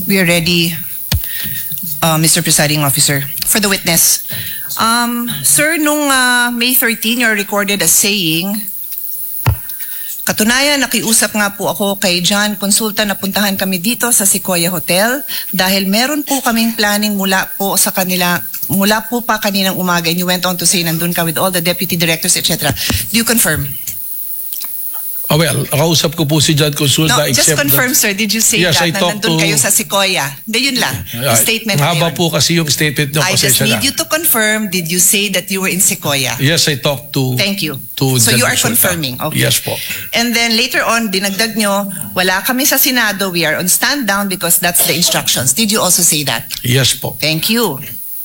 We are ready, Mr. Presiding Officer. For the witness. Sir, nung May 13, you're recorded as saying, katunayan, nakiusap nga po ako kay John Consulta na puntahan kami dito sa Sequoia Hotel dahil meron po kaming planning mula po pa kaninang umaga, and you went on to say nandun ka with all the deputy directors, etc. Do you confirm? Well, kausap ko po si John Consulta. No, just confirm, sir. Did you say Yes, that I na talked nandun to- kayo sa Sequoia? Yun lang. The statement na Haba yun. po kasi yung statement nyo. I just pasensya need na. you to confirm, did you say that you were in Sequoia? Yes, I talked to... Thank you. to So John you are Consulta. confirming. Okay. Yes po. And then later on, dinagdag nyo, wala kami sa Senado, we are on stand down because that's the instructions. Did you also say that? Yes po. Thank you.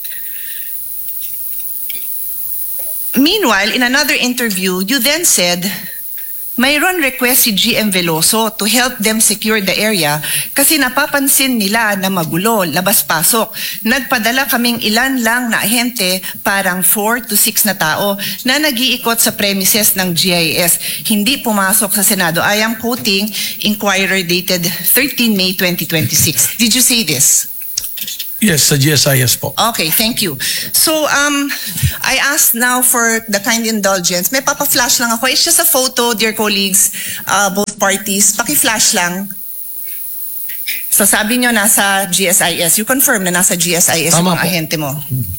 Meanwhile, in another interview, you then said, mayroon request si GM Veloso to help them secure the area kasi napapansin nila na magulo, labas-pasok. Nagpadala kaming ilan lang na ahente, parang 4 to 6 na tao na nag-iikot sa premises ng GIS. Hindi pumasok sa Senado. I am quoting Inquirer dated 13 May 2026. Did you say this? Yes, sa GSIS po. Okay, thank you. So, I asked now for the kind indulgence. May papa-flash lang ako. It's just a photo, dear colleagues, both parties. Paki-flash lang. So, sabi nyo nasa GSIS. You confirm na nasa GSIS yung Tama mga po. ahente mo.